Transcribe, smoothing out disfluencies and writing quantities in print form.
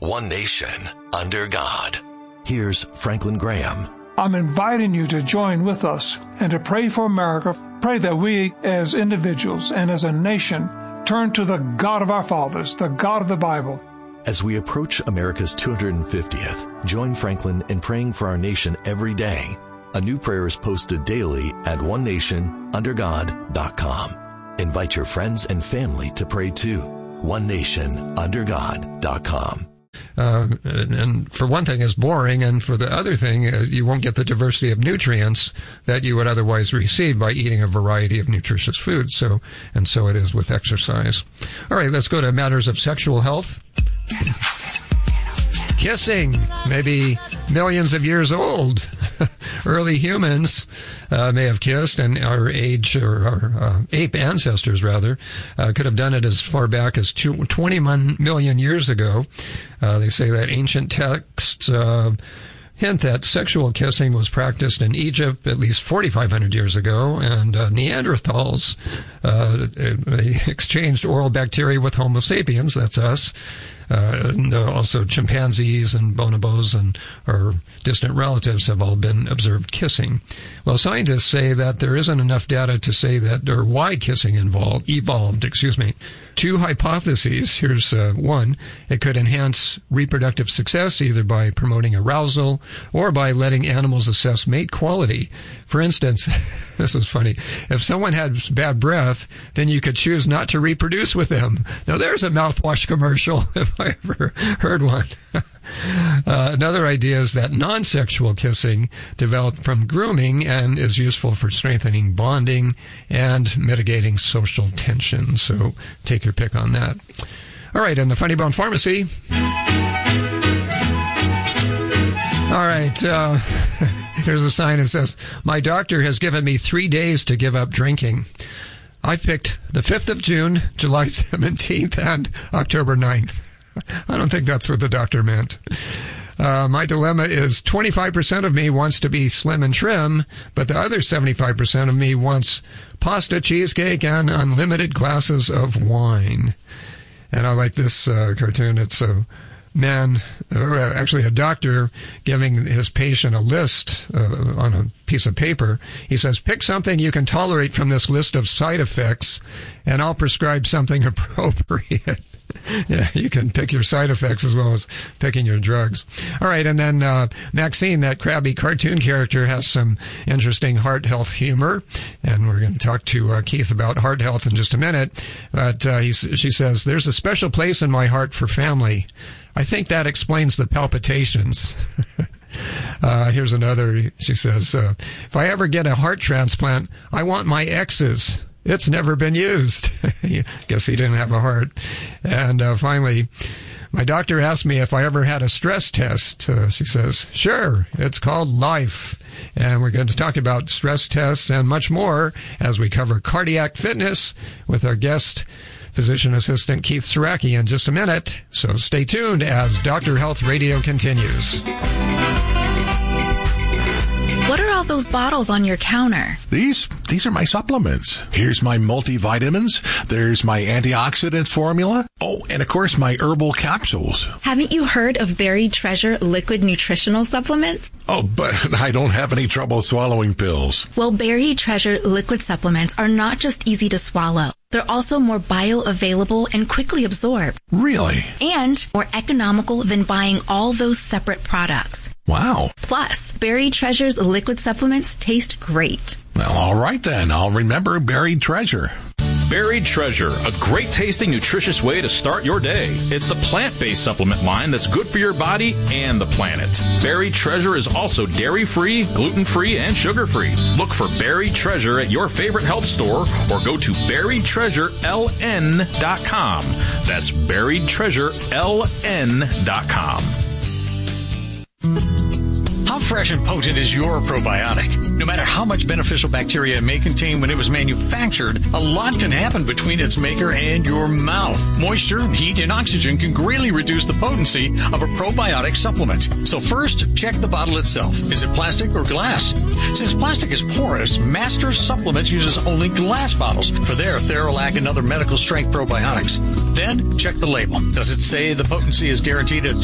one nation, under God. Here's Franklin Graham. I'm inviting you to join with us and to pray for America. Pray that we as individuals and as a nation turn to the God of our fathers, the God of the Bible. As we approach America's 250th, join Franklin in praying for our nation every day. A new prayer is posted daily at onenationundergod.com. Invite your friends and family to pray too. onenationundergod.com. And for one thing, it's boring, and for the other thing, you won't get the diversity of nutrients that you would otherwise receive by eating a variety of nutritious foods. So it is with exercise. All right, let's go to matters of sexual health. Kissing, maybe millions of years old. Early humans may have kissed, and our ape ancestors, rather, could have done it as far back as 21 million years ago. They say that ancient texts hint that sexual kissing was practiced in Egypt at least 4,500 years ago, and Neanderthals, they exchanged oral bacteria with Homo sapiens, that's us, and also chimpanzees and bonobos and our distant relatives have all been observed kissing. Well, scientists say that there isn't enough data to say that or why kissing evolved. Two hypotheses. Here's one. It could enhance reproductive success either by promoting arousal or by letting animals assess mate quality. For instance, this was funny. If someone had bad breath, then you could choose not to reproduce with them. Now, there's a mouthwash commercial, if I ever heard one. Another idea is that non-sexual kissing developed from grooming and is useful for strengthening bonding and mitigating social tension. So take your pick on that. All right, and the Funny Bone Pharmacy. All right, here's a sign that says, "My doctor has given me 3 days to give up drinking. I've picked the 5th of June, July 17th, and October 9th. I don't think that's what the doctor meant. My dilemma is 25% of me wants to be slim and trim, but the other 75% of me wants pasta, cheesecake, and unlimited glasses of wine." And I like this cartoon. It's a man, or actually a doctor, giving his patient a list on a piece of paper. He says, "Pick something you can tolerate from this list of side effects, and I'll prescribe something appropriate." Yeah, you can pick your side effects as well as picking your drugs. All right, and then Maxine, that crabby cartoon character, has some interesting heart health humor, and we're going to talk to Keith about heart health in just a minute. But she says, "There's a special place in my heart for family. I think that explains the palpitations." Here's another. She says, "If I ever get a heart transplant, I want my ex's. It's never been used." Guess he didn't have a heart. And finally, "My doctor asked me if I ever had a stress test." She says, "Sure, it's called life." And we're going to talk about stress tests and much more as we cover cardiac fitness with our guest, physician assistant Keith Saraki, in just a minute. So stay tuned as Dr. Health Radio continues. What are all those bottles on your counter? These are my supplements. Here's my multivitamins. There's my antioxidant formula. Oh, and of course my herbal capsules. Haven't you heard of Buried Treasure liquid nutritional supplements? Oh, but I don't have any trouble swallowing pills. Well, Buried Treasure liquid supplements are not just easy to swallow. They're also more bioavailable and quickly absorbed. Really? And more economical than buying all those separate products. Wow. Plus, Buried Treasure's liquid supplements taste great. Well, all right then. I'll remember Buried Treasure. Buried Treasure, a great tasting, nutritious way to start your day. It's the plant-based supplement line that's good for your body and the planet. Buried Treasure is also dairy-free, gluten-free, and sugar-free. Look for Buried Treasure at your favorite health store or go to buriedtreasureln.com. That's buriedtreasureln.com. How fresh and potent is your probiotic? No matter how much beneficial bacteria it may contain when it was manufactured, a lot can happen between its maker and your mouth. Moisture, heat, and oxygen can greatly reduce the potency of a probiotic supplement. So first, check the bottle itself. Is it plastic or glass? Since plastic is porous, Master Supplements uses only glass bottles for their Theralac and other medical strength probiotics. Then, check the label. Does it say the potency is guaranteed at